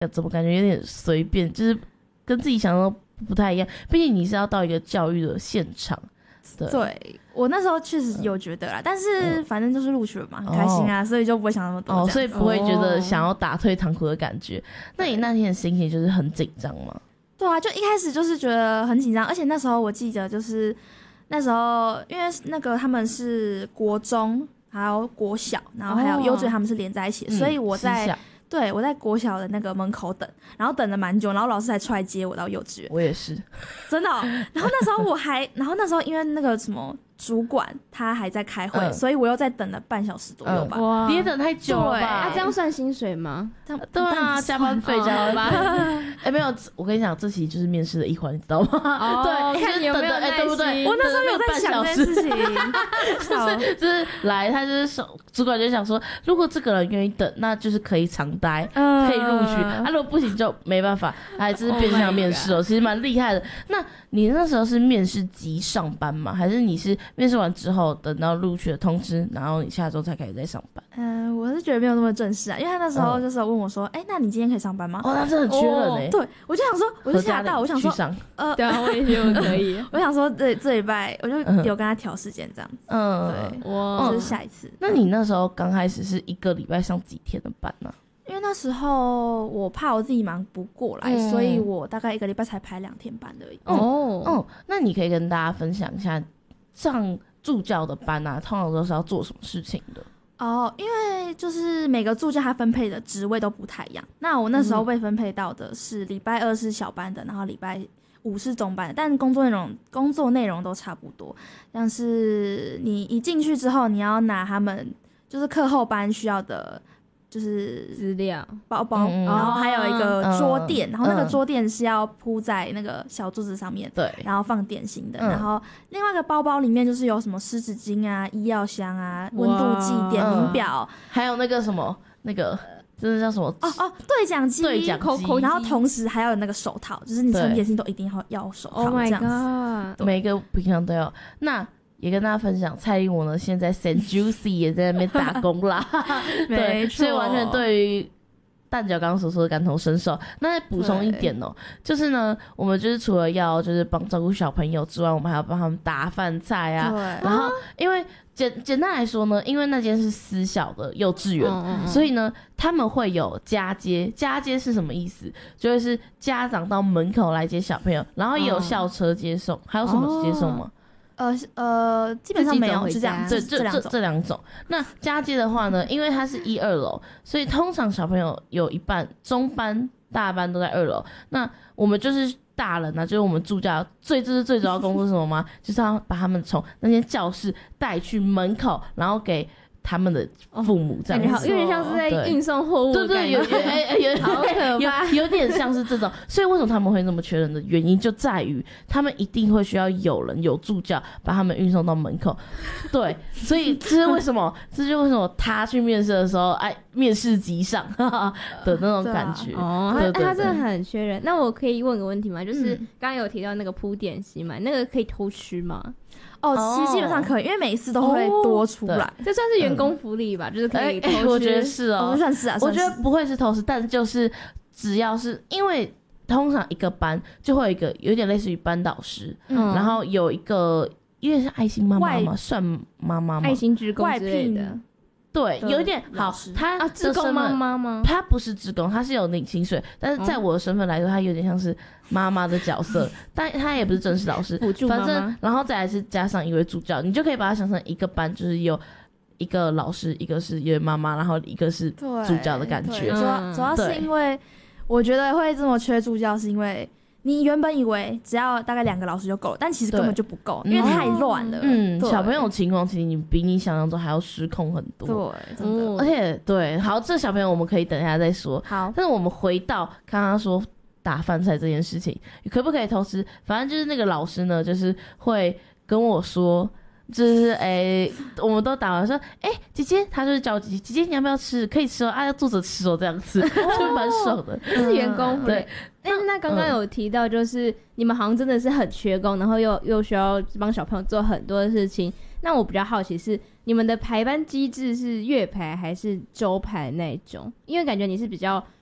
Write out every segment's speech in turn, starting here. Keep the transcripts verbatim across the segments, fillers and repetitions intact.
怎么感觉有点随便，就是跟自己想的不太一样。毕竟你是要到一个教育的现场。对， 对我那时候确实有觉得啦，嗯、但是反正就是录取了嘛，很开心啊，哦、所以就不会想那么多。 哦，所以不会觉得想要打退堂鼓的感觉。哦、那你那天的心情就是很紧张吗？ 对啊，就一开始就是觉得很紧张，而且那时候我记得就是那时候，因为那个他们是国中还有国小，然后还有幼稚园他们是连在一起的，哦、所以我在。嗯对，我在国小的那个门口等，然后等了蛮久，然后老师才出来接我到幼稚园。 我也是， 真的、哦。然后那时候我还，然后那时候因为那个什么主管他还在开会，嗯、所以我又再等了半小时左右吧。 嗯、哇，你也等太久了吧？ 啊，这样算薪水吗？ 对啊，加班费加班费。哎、欸，没有，我跟你讲，这其实就是面试的一环，你知道吗？ 哦、 对， 看你有没有耐心、欸、 对不对？ 我那时候有在想这件事情， 就是就是来，他就是主管就想说，如果这个人愿意等，那就是可以常待，嗯、可以录取。啊，如果不行就没办法，还是变相面试哦， oh、其实蛮厉害的。那你那时候是面试即上班吗？还是你是面试完之后等到录取的通知，然后你下周才开始在上班？ 嗯、呃，我是觉得没有那么正式啊，因为他那时候就是问我说，哎、嗯欸，那你今天可以上班吗？ 哦，那真的很缺人哎、欸。 对，我就想说，我就吓到，我想说， 呃，对啊，我也觉得可以。 我想说，这这礼拜我就有跟他调时间这样子。嗯，对， 哇， 就是下一次。 那你那时候刚开始是一个礼拜上几天的班呢、啊？ 因为那时候我怕我自己忙不过来，嗯、所以我大概一个礼拜才排两天班而已。 哦哦，那你可以跟大家分享一下上助教的班啊，通常都是要做什么事情的？ 哦，因为就是每个助教他分配的职位都不太一样。那我那时候被分配到的是礼拜二是小班的，然后礼拜五是中班的，但工作内容工作内容都差不多。像是你一进去之后，你要拿他们就是课后班需要的。就是资料包包、嗯，然后还有一个桌垫、嗯，然后那个桌垫是要铺在那个小桌子上面，对、嗯，然后放点心的、嗯。然后另外一个包包里面就是有什么湿纸巾啊、医药箱啊、温度计、点名表、嗯， 还有那个什么那个。这是叫什么？ 哦哦，对讲机， 对讲机， 然后同时还要有那个手套，就是你吃点心都一定要要手套， Oh my 这样子，每个平常都有。那也跟大家分享，蔡英文呢现在 Saint Juicy 也在那边打工啦，对，所以完全对于蛋饺刚刚所说的感同身受。那再补充一点哦、喔，就是呢，我们就是除了要就是帮照顾小朋友之外，我们还要帮他们打饭菜啊。对，然后因为简简单来说呢，因为那间是私小的幼稚园、嗯嗯，所以呢他们会有家接。家接是什么意思？就是家长到门口来接小朋友，然后也有校车接送。嗯、还有什么接送吗？哦呃呃，基本上没有，是这样， 这这这这两种。那家接的话呢，因为它是一二楼，所以通常小朋友有一半中班、大班都在二楼。那我们就是大人啊，就是我们助教最就是最主要工作是什么吗？就是要把他们从那间教室带去门口，然后给他们的父母这样子， 哦、有点像是在运送货物， 对对，有有哎有好可怕， 有有点像是这种。所以为什么他们会那么缺人的原因，就在于他们一定会需要有人有助教把他们运送到门口。对，所以这是为什么？这就是为什么他去面试的时候，哎，面试即上的那种感觉。 哦， 对对对， 他真的很缺人。那我可以问个问题吗？就是刚刚有提到那个铺点心嘛，那个可以偷吃吗？ 哦，其实基本上可以，因为每一次都会多出来，哦、 这算是员工福利吧，嗯、就是可以偷吃、 欸欸。我觉得是哦， 哦算是啊， 我觉得不会是偷吃，但就是只要是因为通常一个班就会有一个有点类似于班导师，嗯，然后有一个因为是爱心妈妈嘛，算妈妈吗？ 爱心职工之类的。 对，有一点好，他啊，志工妈妈吗？ 他不是志工，他是有领薪水，但是在我的身份来说，他有点像是妈妈的角色，但他也不是正式老师， 辅助妈妈。 反正，然后再来是加上一位助教，你就可以把它想成一个班，就是有一个老师，一个是一位妈妈，然后一个是助教的感觉。 主要主要是因为我觉得会这么缺助教，是因为你原本以为只要大概两个老师就够了，但其实根本就不够，因为太乱了。嗯， 小朋友情况其实你比你想象中还要失控很多。 对，真的。 而且对，好，这小朋友我们可以等一下再说。 好， 但是我们回到刚刚说打饭菜这件事情，可不可以偷吃？反正就是那个老师呢，就是会跟我说。就是诶、欸，我们都打完说，诶、欸，姐姐，她就是叫姐姐，姐姐你要不要吃？可以吃哦，啊，要坐着吃哦，这样子，就蛮爽的。 这是员工福利。 对， 但是那刚刚有提到，就是、嗯、你们好像真的是很缺工，然后又又需要帮小朋友做很多的事情。那我比较好奇是，你们的排班机制是月排还是周排那种？因为感觉你是比较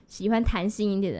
喜欢弹性一点的，